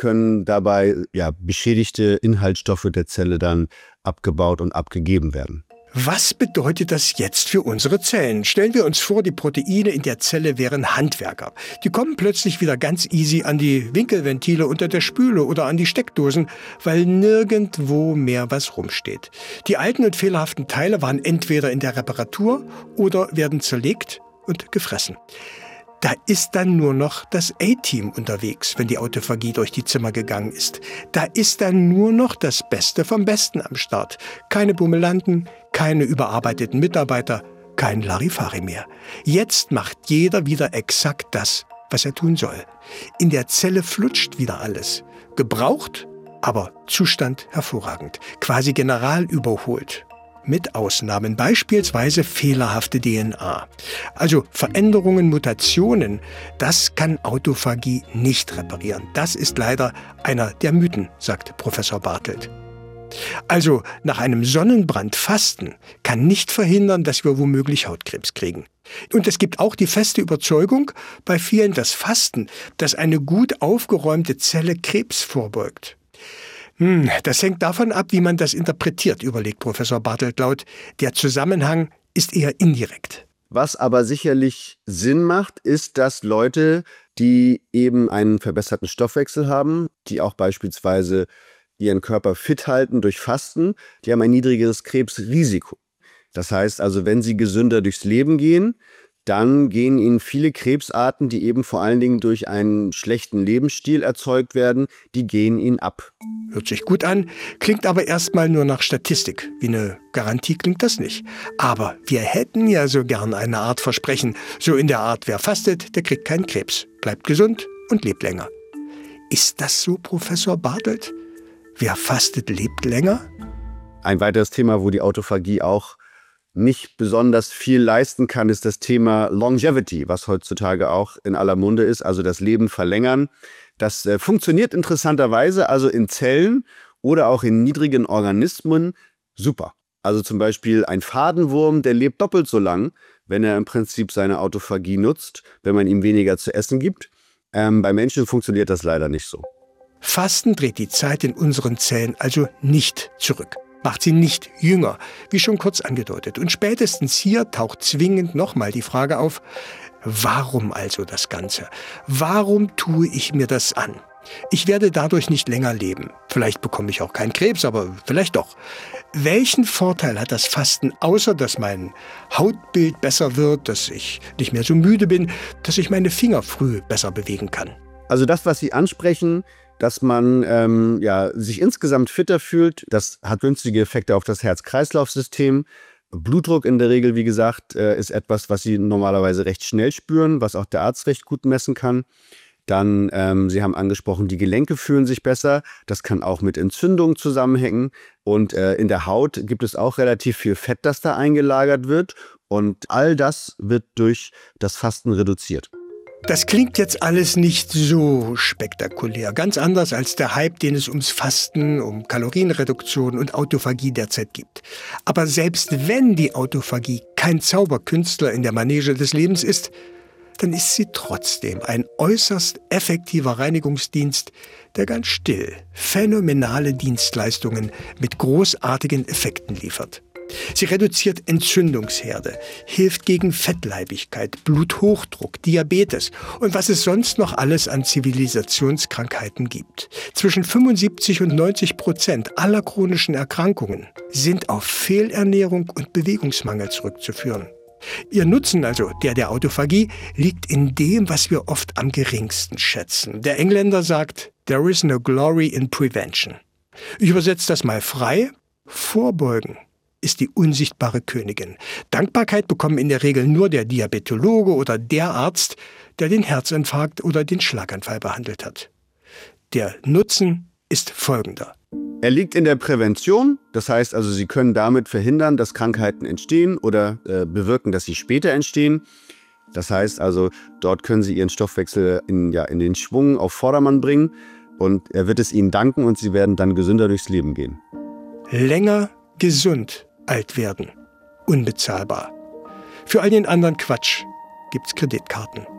können dabei beschädigte Inhaltsstoffe der Zelle dann abgebaut und abgegeben werden. Was bedeutet das jetzt für unsere Zellen? Stellen wir uns vor, die Proteine in der Zelle wären Handwerker. Die kommen plötzlich wieder ganz easy an die Winkelventile unter der Spüle oder an die Steckdosen, weil nirgendwo mehr was rumsteht. Die alten und fehlerhaften Teile waren entweder in der Reparatur oder werden zerlegt und gefressen. Da ist dann nur noch das A-Team unterwegs, wenn die Autophagie durch die Zimmer gegangen ist. Da ist dann nur noch das Beste vom Besten am Start. Keine Bummelanten, keine überarbeiteten Mitarbeiter, kein Larifari mehr. Jetzt macht jeder wieder exakt das, was er tun soll. In der Zelle flutscht wieder alles. Gebraucht, aber Zustand hervorragend. Quasi General überholt. Mit Ausnahmen, beispielsweise fehlerhafte DNA. Also Veränderungen, Mutationen, das kann Autophagie nicht reparieren. Das ist leider einer der Mythen, sagt Professor Bartelt. Also nach einem Sonnenbrand fasten kann nicht verhindern, dass wir womöglich Hautkrebs kriegen. Und es gibt auch die feste Überzeugung bei vielen, dass Fasten, dass eine gut aufgeräumte Zelle Krebs vorbeugt. Das hängt davon ab, wie man das interpretiert, überlegt Professor Bartelt laut. Der Zusammenhang ist eher indirekt. Was aber sicherlich Sinn macht, ist, dass Leute, die eben einen verbesserten Stoffwechsel haben, die auch beispielsweise ihren Körper fit halten durch Fasten, die haben ein niedrigeres Krebsrisiko. Das heißt also, wenn sie gesünder durchs Leben gehen, dann gehen ihnen viele Krebsarten, die eben vor allen Dingen durch einen schlechten Lebensstil erzeugt werden, die gehen ihnen ab. Hört sich gut an, klingt aber erstmal nur nach Statistik. Wie eine Garantie klingt das nicht. Aber wir hätten ja so gern eine Art Versprechen. So in der Art, wer fastet, der kriegt keinen Krebs, bleibt gesund und lebt länger. Ist das so, Professor Bartelt? Wer fastet, lebt länger? Ein weiteres Thema, wo die Autophagie auch nicht besonders viel leisten kann, ist das Thema Longevity, was heutzutage auch in aller Munde ist, also das Leben verlängern. Das funktioniert interessanterweise also in Zellen oder auch in niedrigen Organismen super. Also zum Beispiel ein Fadenwurm, der lebt doppelt so lang, wenn er im Prinzip seine Autophagie nutzt, wenn man ihm weniger zu essen gibt. Bei Menschen funktioniert das leider nicht so. Fasten dreht die Zeit in unseren Zellen also nicht zurück. Macht sie nicht jünger, wie schon kurz angedeutet. Und spätestens hier taucht zwingend nochmal die Frage auf, warum also das Ganze? Warum tue ich mir das an? Ich werde dadurch nicht länger leben. Vielleicht bekomme ich auch keinen Krebs, aber vielleicht doch. Welchen Vorteil hat das Fasten, außer dass mein Hautbild besser wird, dass ich nicht mehr so müde bin, dass ich meine Finger früh besser bewegen kann? Also das, was Sie ansprechen, dass man sich insgesamt fitter fühlt. Das hat günstige Effekte auf das Herz-Kreislauf-System. Blutdruck in der Regel, wie gesagt, ist etwas, was Sie normalerweise recht schnell spüren, was auch der Arzt recht gut messen kann. Dann, Sie haben angesprochen, die Gelenke fühlen sich besser. Das kann auch mit Entzündungen zusammenhängen. Und in der Haut gibt es auch relativ viel Fett, das da eingelagert wird. Und all das wird durch das Fasten reduziert. Das klingt jetzt alles nicht so spektakulär. Ganz anders als der Hype, den es ums Fasten, um Kalorienreduktion und Autophagie derzeit gibt. Aber selbst wenn die Autophagie kein Zauberkünstler in der Manege des Lebens ist, dann ist sie trotzdem ein äußerst effektiver Reinigungsdienst, der ganz still phänomenale Dienstleistungen mit großartigen Effekten liefert. Sie reduziert Entzündungsherde, hilft gegen Fettleibigkeit, Bluthochdruck, Diabetes und was es sonst noch alles an Zivilisationskrankheiten gibt. Zwischen 75% und 90% aller chronischen Erkrankungen sind auf Fehlernährung und Bewegungsmangel zurückzuführen. Ihr Nutzen, also der Autophagie, liegt in dem, was wir oft am geringsten schätzen. Der Engländer sagt, there is no glory in prevention. Ich übersetze das mal frei. Vorbeugen ist die unsichtbare Königin. Dankbarkeit bekommen in der Regel nur der Diabetologe oder der Arzt, der den Herzinfarkt oder den Schlaganfall behandelt hat. Der Nutzen ist folgender. Er liegt in der Prävention, das heißt also, Sie können damit verhindern, dass Krankheiten entstehen oder bewirken, dass sie später entstehen. Das heißt also, dort können Sie Ihren Stoffwechsel in den Schwung auf Vordermann bringen und er wird es Ihnen danken und Sie werden dann gesünder durchs Leben gehen. Länger gesund alt werden. Unbezahlbar. Für all den anderen Quatsch gibt's Kreditkarten.